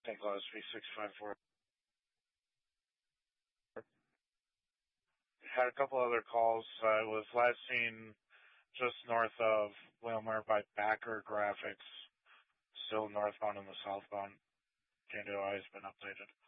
St. Louis V654. Had a couple other calls. I was last seen just north of Wilmer by Backer Graphics. Still northbound and the southbound. Can't do has been updated.